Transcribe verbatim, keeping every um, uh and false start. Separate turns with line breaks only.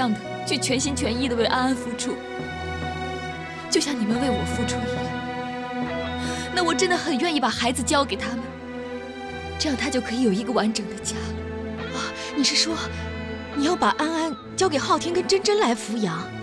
样的去全心全意的为安安付出，就像你们为我付出一样。那我真的很愿意把孩子交给他们，这样他就可以有一个完整的家了。
啊，你是说，你要把安安交给昊天跟珍珍来抚养？